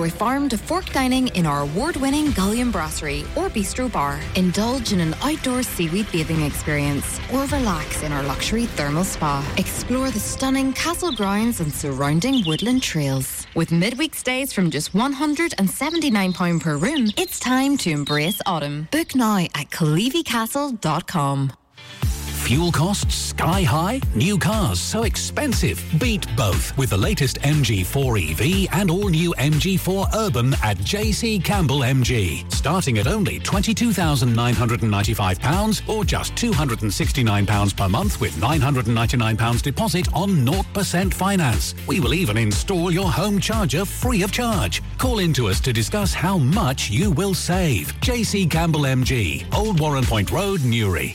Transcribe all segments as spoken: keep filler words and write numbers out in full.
Enjoy farm to fork dining in our award-winning Gullion Brasserie or Bistro Bar. Indulge in an outdoor seaweed bathing experience or relax in our luxury thermal spa. Explore the stunning castle grounds and surrounding woodland trails. With midweek stays from just one hundred seventy-nine pounds per room, it's time to embrace autumn. Book now at Clevey Castle dot com. Fuel costs sky high? New cars so expensive? Beat both with the latest M G four E V and all-new M G four Urban at J C Campbell M G. Starting at only twenty-two thousand nine hundred ninety-five pounds or just two hundred sixty-nine pounds per month with nine hundred ninety-nine pounds deposit on zero percent finance. We will even install your home charger free of charge. Call in to us to discuss how much you will save. J C Campbell M G, Old Warren Point Road, Newry.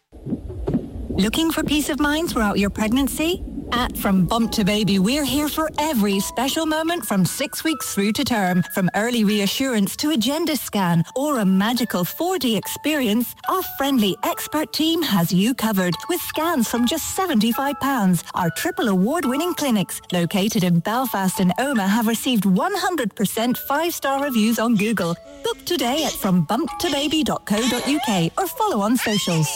Looking for peace of mind throughout your pregnancy? At From Bump to Baby, we're here for every special moment from six weeks through to term. From early reassurance to a gender scan or a magical four D experience, our friendly expert team has you covered with scans from just seventy-five pounds. Our triple award-winning clinics, located in Belfast and Omagh, have received one hundred percent five-star reviews on Google. Book today at from bump to baby dot co dot uk or follow on socials.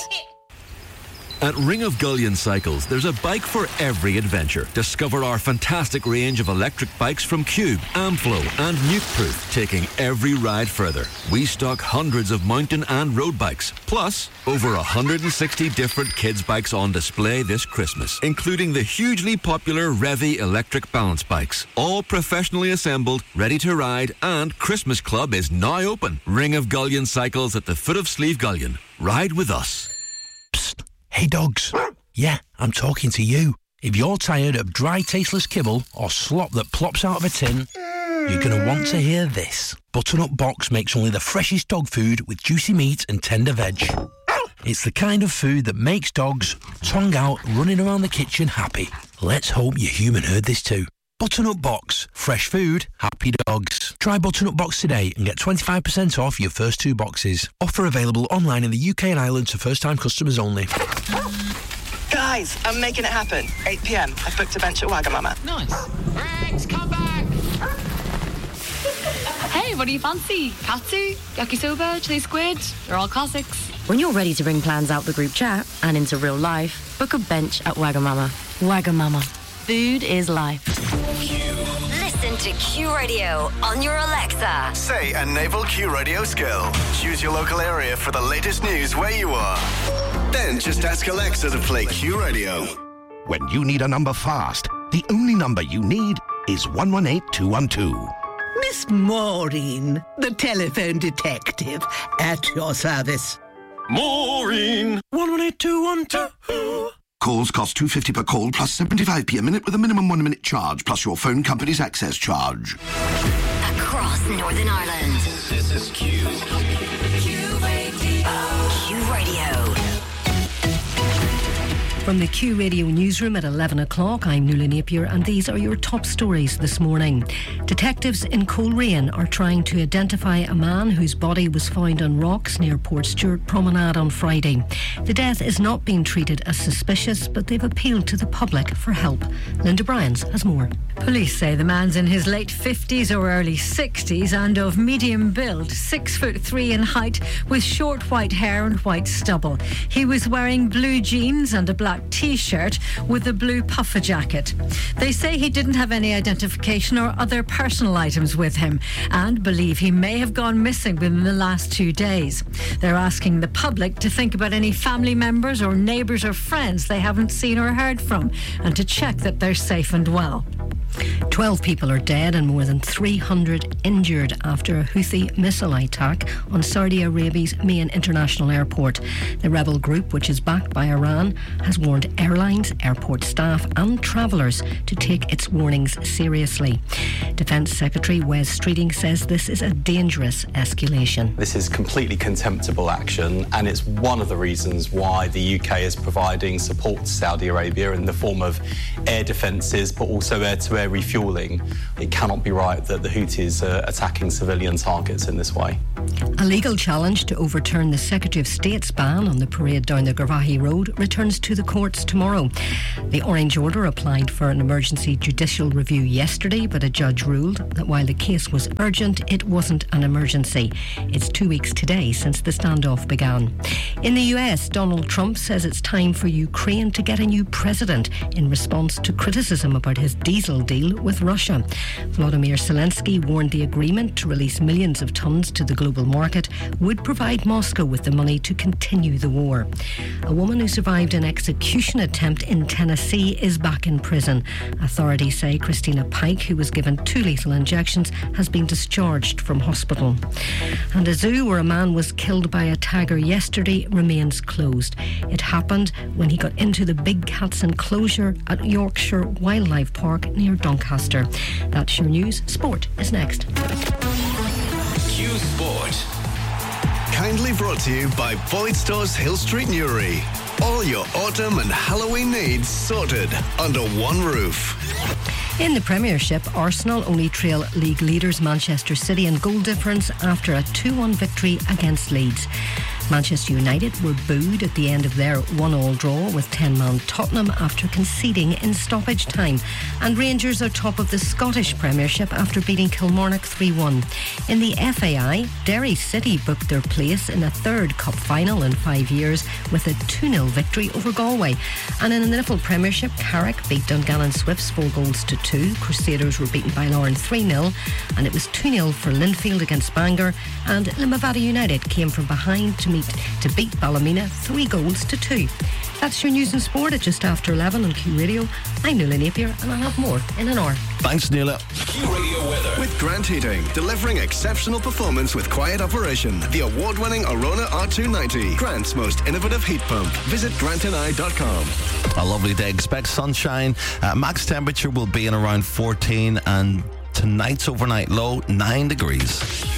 At Ring of Gullion Cycles, there's a bike for every adventure. Discover our fantastic range of electric bikes from Cube, Amflow and Nukeproof, taking every ride further. We stock hundreds of mountain and road bikes, plus over one hundred sixty different kids' bikes on display this Christmas, including the hugely popular Revy electric balance bikes. All professionally assembled, ready to ride, and Christmas Club is now open. Ring of Gullion Cycles at the foot of Slieve Gullion. Ride with us. Psst. Hey dogs. Yeah, I'm talking to you. If you're tired of dry, tasteless kibble or slop that plops out of a tin, you're going to want to hear this. Butternut Box makes only the freshest dog food with juicy meat and tender veg. It's the kind of food that makes dogs, tongue out, running around the kitchen happy. Let's hope your human heard this too. Butternut Box. Fresh food, happy dogs. Try Butternut Box today and get twenty-five percent off your first two boxes. Offer available online in the U K and Ireland to first-time customers only. Guys, I'm making it happen. eight p.m. I've booked a bench at Wagamama. Nice. Rex, come back! Hey, what do you fancy? Katsu, yakisoba, chili squid? They're all classics. When you're ready to bring plans out the group chat and into real life, book a bench at Wagamama. Wagamama. Food is life. Listen to Q Radio on your Alexa. Say a naval Q Radio skill. Choose your local area for the latest news where you are. Then just ask Alexa to play Q Radio. When you need a number fast, the only number you need is one one eight two one two. Miss Maureen, the telephone detective, at your service. Maureen! one one eight two one two. Calls cost two pounds fifty per call plus seventy-five p a minute with a minimum one minute charge plus your phone company's access charge. Across Northern Ireland. This is Q. Q Radio. Q Radio. From the Q Radio newsroom at eleven o'clock, I'm Nuala Napier and these are your top stories this morning. Detectives in Coleraine are trying to identify a man whose body was found on rocks near Port Stewart Promenade on Friday. The death is not being treated as suspicious, but they've appealed to the public for help. Linda Bryans has more. Police say the man's in his late fifties or early sixties and of medium build, six foot three in height, with short white hair and white stubble. He was wearing blue jeans and a black T-shirt with a blue puffer jacket. They say he didn't have any identification or other personal items with him and believe he may have gone missing within the last two days. They're asking the public to think about any family members or neighbours or friends they haven't seen or heard from and to check that they're safe and well. Twelve people are dead and more than three hundred injured after a Houthi missile attack on Saudi Arabia's main international airport. The rebel group, which is backed by Iran, has warned airlines, airport staff and travellers to take its warnings seriously. Defence Secretary Wes Streeting says this is a dangerous escalation. This is completely contemptible action, and it's one of the reasons why the U K is providing support to Saudi Arabia in the form of air defences but also air to air refuelling. It cannot be right that the Houthis are attacking civilian targets in this way. A legal challenge to overturn the Secretary of State's ban on the parade down the Garvahi Road returns to the courts tomorrow. The Orange Order applied for an emergency judicial review yesterday, but a judge ruled that while the case was urgent, it wasn't an emergency. It's two weeks today since the standoff began. In the U S, Donald Trump says it's time for Ukraine to get a new president in response to criticism about his diesel deal with Russia. Volodymyr Zelensky warned the agreement to release millions of tons to the global market would provide Moscow with the money to continue the war. A woman who survived an execution attempt in Tennessee is back in prison. Authorities say Christina Pike, who was given two lethal injections, has been discharged from hospital. And a zoo where a man was killed by a tiger yesterday remains closed. It happened when he got into the big cat's enclosure at Yorkshire Wildlife Park near Doncaster. That's your news. Sport is next. Q Sport. Kindly brought to you by Boyd Stores Hill Street Newry. All your autumn and Halloween needs sorted under one roof. In the Premiership, Arsenal only trail league leaders Manchester City in goal difference after a two one victory against Leeds. Manchester United were booed at the end of their one all draw with ten-man Tottenham after conceding in stoppage time. And Rangers are top of the Scottish Premiership after beating Kilmarnock three one. In the F A I, Derry City booked their place in a third cup final in five years with a two nil victory over Galway. And in the Niffle Premiership, Carrick beat Dungannon Swifts four goals to two. Crusaders were beaten by Lauren three nil, and it was two nil for Linfield against Bangor. And Limavady United came from behind to meet to beat Ballymena three goals to two. That's your news and sport at just after eleven on Q Radio. I'm Nuala Napier, and I'll have more in an hour. Thanks, Nuala. Q Radio weather with Grant Heating, delivering exceptional performance with quiet operation. The award-winning Arona R two ninety, Grant's most innovative heat pump. Visit grant and I dot com. A lovely day. Expect sunshine. Uh, max temperature will be in around fourteen, and tonight's overnight low nine degrees.